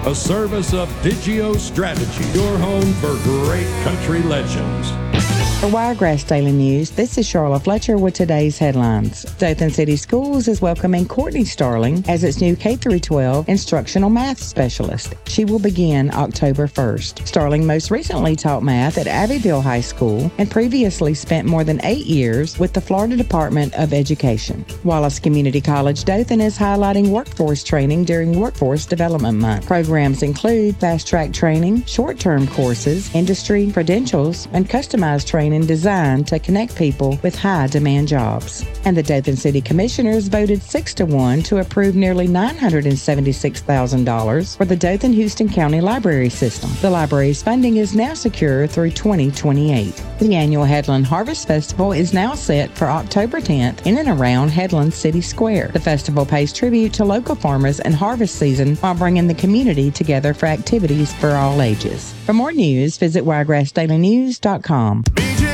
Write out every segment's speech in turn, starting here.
a service of Digio Strategy, your home for great country legends. For Wiregrass Daily News, this is Charlotte Fletcher with today's headlines. Dothan City Schools is welcoming Courtney Starling as its new K-12 instructional math specialist. She will begin October 1st. Starling most recently taught math at Abbeville High School and previously spent more than 8 years with the Florida Department of Education. Wallace Community College Dothan is highlighting workforce training during Workforce Development Month. Programs include fast-track training, short-term courses, industry credentials, and customized training designed to connect people with high-demand jobs. And the Dothan City Commissioners voted 6-1 to approve nearly $976,000 for the Dothan-Houston County Library System. The library's funding is now secure through 2028. The annual Headland Harvest Festival is now set for October 10th in and around Headland City Square. The festival pays tribute to local farmers and harvest season while bringing the community together for activities for all ages. For more news, visit wiregrassdailynews.com.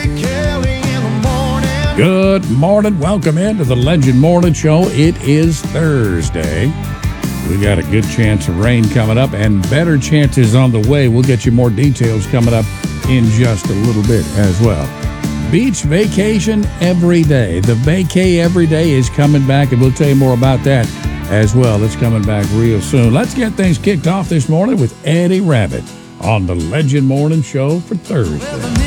Good morning. Welcome into the Legend Morning Show. It is Thursday. We got a good chance of rain coming up and better chances on the way. We'll get you more details coming up in just a little bit as well. Beach vacation every day. The vacay every day is coming back, and we'll tell you more about that as well. It's coming back real soon. Let's get things kicked off this morning with Eddie Rabbitt on the Legend Morning Show for Thursday.